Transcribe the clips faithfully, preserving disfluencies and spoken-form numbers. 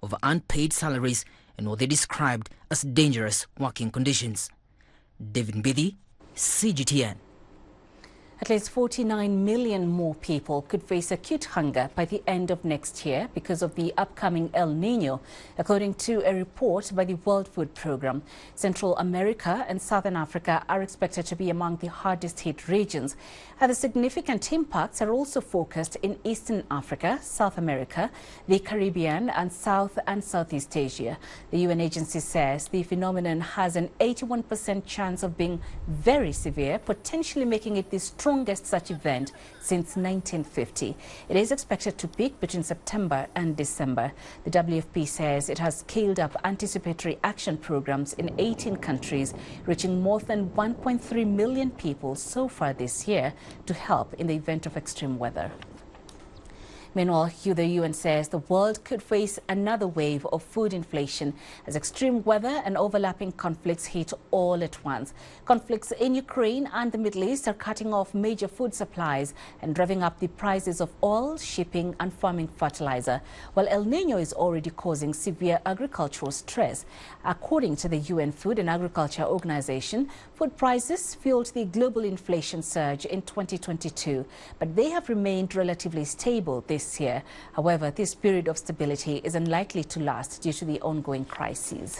of unpaid salaries and what they described as dangerous working conditions. David Mbidi, C G T N. At least forty-nine million more people could face acute hunger by the end of next year because of the upcoming El Nino, according to a report by the World Food Programme. Central America and Southern Africa are expected to be among the hardest hit regions. Other significant impacts are also focused in Eastern Africa, South America, the Caribbean and South and Southeast Asia. The U N agency says the phenomenon has an eighty-one percent chance of being very severe, potentially making it the strongest such event since nineteen fifty. It is expected to peak between September and December. The W F P says it has scaled up anticipatory action programs in eighteen countries, reaching more than one point three million people so far this year to help in the event of extreme weather. Meanwhile, the U N says the world could face another wave of food inflation as extreme weather and overlapping conflicts hit all at once. Conflicts in Ukraine and the Middle East are cutting off major food supplies and driving up the prices of oil, shipping and farming fertilizer, while El Nino is already causing severe agricultural stress. According to the U N Food and Agriculture Organization, food prices fueled the global inflation surge in twenty twenty-two, but they have remained relatively stable this year. However, this period of stability is unlikely to last due to the ongoing crises.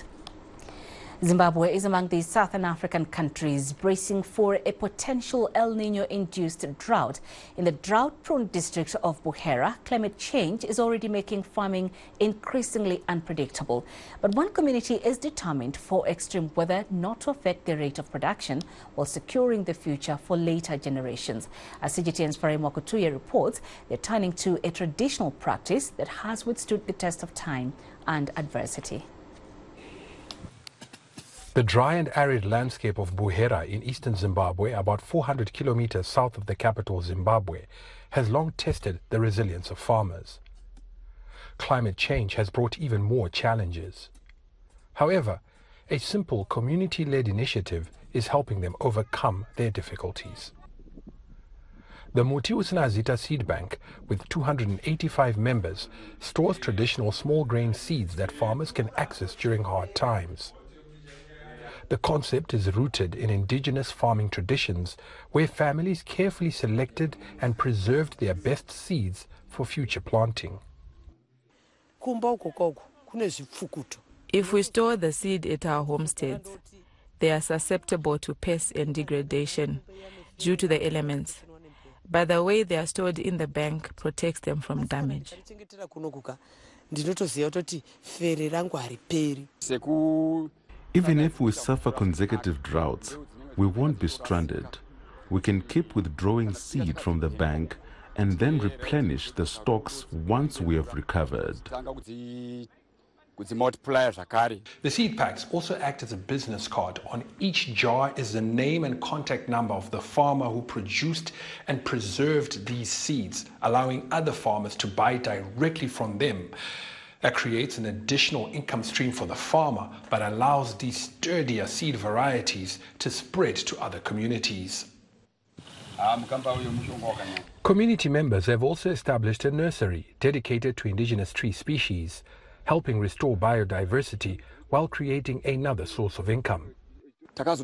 Zimbabwe is among the Southern African countries bracing for a potential El Nino-induced drought. In the drought-prone district of Buhera, climate change is already making farming increasingly unpredictable. But one community is determined for extreme weather not to affect their rate of production while securing the future for later generations. As C G T N's Farai Mwakutuye reports, they're turning to a traditional practice that has withstood the test of time and adversity. The dry and arid landscape of Buhera in eastern Zimbabwe, about four hundred kilometers south of the capital Zimbabwe, has long tested the resilience of farmers. Climate change has brought even more challenges. However, a simple community-led initiative is helping them overcome their difficulties. The Muti Usinazita Seed Bank, with two hundred eighty-five members, stores traditional small grain seeds that farmers can access during hard times. The concept is rooted in indigenous farming traditions where families carefully selected and preserved their best seeds for future planting. If we store the seed at our homesteads, they are susceptible to pests and degradation due to the elements. But the way they are stored in the bank protects them from damage. Even if we suffer consecutive droughts, we won't be stranded. We can keep withdrawing seed from the bank and then replenish the stocks once we have recovered. The seed packs also act as a business card. On each jar is the name and contact number of the farmer who produced and preserved these seeds, allowing other farmers to buy directly from them. That creates an additional income stream for the farmer, but allows these sturdier seed varieties to spread to other communities. Community members have also established a nursery dedicated to indigenous tree species, helping restore biodiversity while creating another source of income. A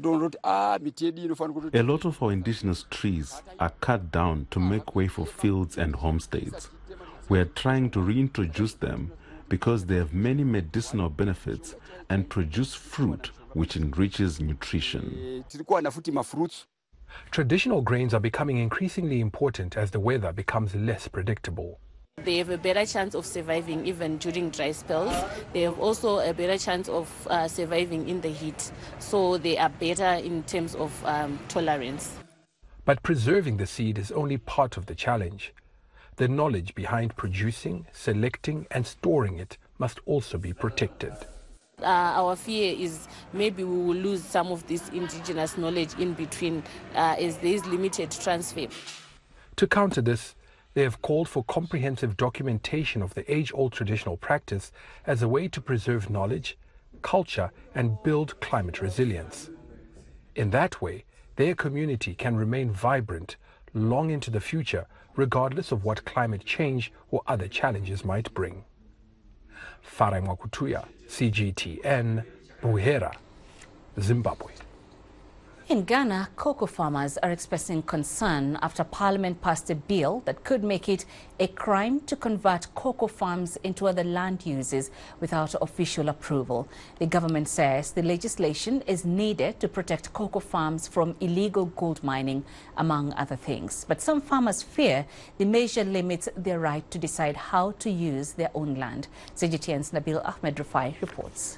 lot of our indigenous trees are cut down to make way for fields and homesteads. We are trying to reintroduce them because they have many medicinal benefits and produce fruit which enriches nutrition. Traditional grains are becoming increasingly important as the weather becomes less predictable. They have a better chance of surviving even during dry spells. They have also a better chance of uh, surviving in the heat. So they are better in terms of um, tolerance. But preserving the seed is only part of the challenge. The knowledge behind producing, selecting and storing it must also be protected. Uh, our fear is maybe we will lose some of this indigenous knowledge in between uh, as there is limited transfer. To counter this, they have called for comprehensive documentation of the age-old traditional practice as a way to preserve knowledge, culture and build climate resilience. In that way, their community can remain vibrant long into the future, regardless of what climate change or other challenges might bring. Farai Mwakutuya, C G T N, Buhera, Zimbabwe. In Ghana, cocoa farmers are expressing concern after Parliament passed a bill that could make it a crime to convert cocoa farms into other land uses without official approval. The government says the legislation is needed to protect cocoa farms from illegal gold mining, among other things. But some farmers fear the measure limits their right to decide how to use their own land. C G T N's Nabil Ahmed Rufai reports.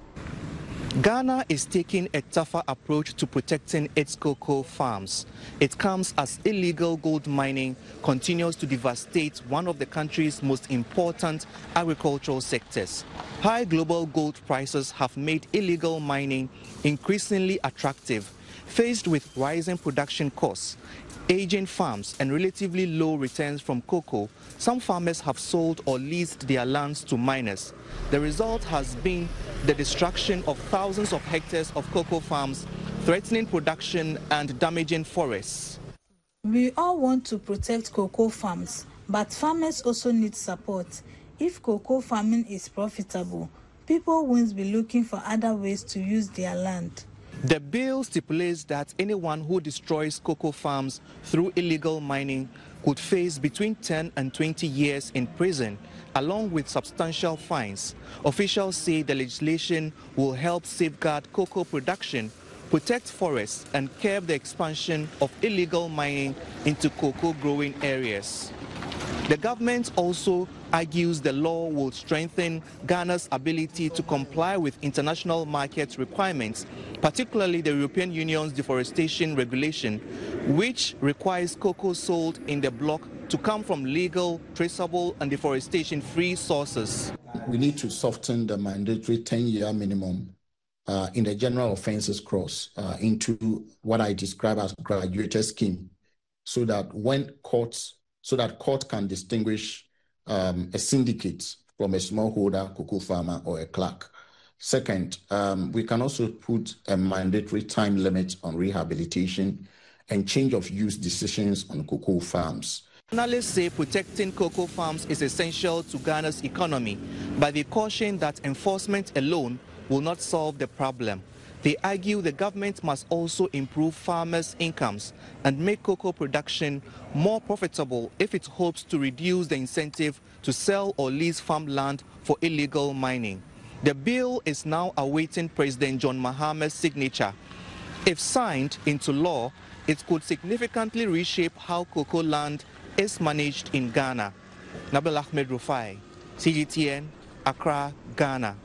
Ghana is taking a tougher approach to protecting its cocoa farms. It comes as illegal gold mining continues to devastate one of the country's most important agricultural sectors. High global gold prices have made illegal mining increasingly attractive. Faced with rising production costs, aging farms and relatively low returns from cocoa, some farmers have sold or leased their lands to miners. The result has been the destruction of thousands of hectares of cocoa farms, threatening production and damaging forests. We all want to protect cocoa farms, but farmers also need support. If cocoa farming is profitable, people won't be looking for other ways to use their land. The bill stipulates that anyone who destroys cocoa farms through illegal mining could face between ten and twenty years in prison, along with substantial fines. Officials say the legislation will help safeguard cocoa production, protect forests, and curb the expansion of illegal mining into cocoa growing areas. The government also argues the law will strengthen Ghana's ability to comply with international market requirements, particularly the European Union's deforestation regulation, which requires cocoa sold in the bloc to come from legal, traceable, and deforestation-free sources. We need to soften the mandatory ten-year minimum uh, in the general offences clause uh, into what I describe as a graduated scheme, so that when courts so that court can distinguish um, a syndicate from a smallholder cocoa farmer or a clerk. Second, um, we can also put a mandatory time limit on rehabilitation and change of use decisions on cocoa farms. Analysts say protecting cocoa farms is essential to Ghana's economy, but they caution that enforcement alone will not solve the problem. They argue the government must also improve farmers' incomes and make cocoa production more profitable if it hopes to reduce the incentive to sell or lease farmland for illegal mining. The bill is now awaiting President John Mahama's signature. If signed into law, it could significantly reshape how cocoa land is managed in Ghana. Nabil Ahmed Rufai, C G T N, Accra, Ghana.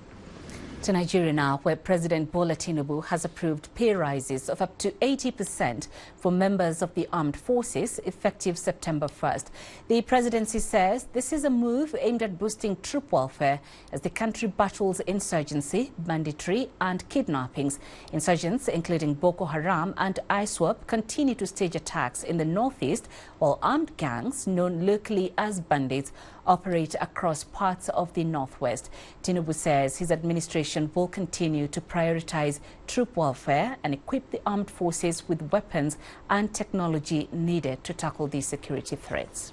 To Nigeria now, where President Bola Tinubu has approved pay rises of up to eighty percent for members of the armed forces effective September first. The presidency says this is a move aimed at boosting troop welfare as the country battles insurgency, banditry and kidnappings. Insurgents, including Boko Haram and ISWAP, continue to stage attacks in the northeast, while armed gangs, known locally as bandits, operate across parts of the northwest. Tinubu says his administration will continue to prioritize troop welfare and equip the armed forces with weapons and technology needed to tackle these security threats.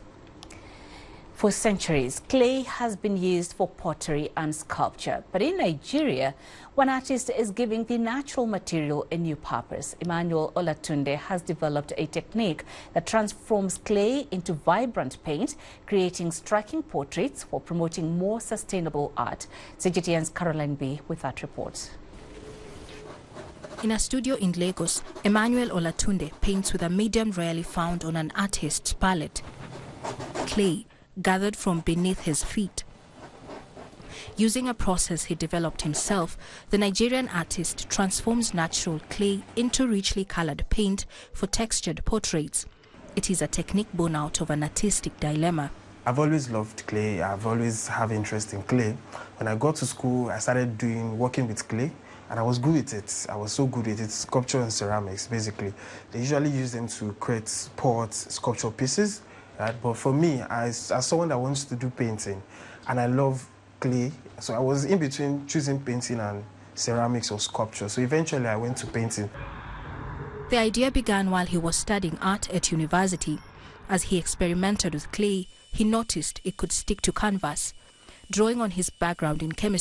For centuries, clay has been used for pottery and sculpture. But in Nigeria, one artist is giving the natural material a new purpose. Emmanuel Olatunde has developed a technique that transforms clay into vibrant paint, creating striking portraits while promoting more sustainable art. C G T N's Caroline B with that report. In a studio in Lagos, Emmanuel Olatunde paints with a medium rarely found on an artist's palette: clay, gathered from beneath his feet. Using a process he developed himself, the Nigerian artist transforms natural clay into richly colored paint for textured portraits. It is a technique born out of an artistic dilemma. I've always loved clay. I've always had interest in clay. When I got to school, I started doing working with clay, and I was good at it. I was so good at it. Sculpture and ceramics, basically. They usually use them to create pots, sculpture pieces. Right? But for me, as, as someone that wants to do painting, and I love clay, so I was in between choosing painting and ceramics or sculpture. So eventually I went to painting. The idea began while he was studying art at university. As he experimented with clay, he noticed it could stick to canvas. drawing on his background in chemistry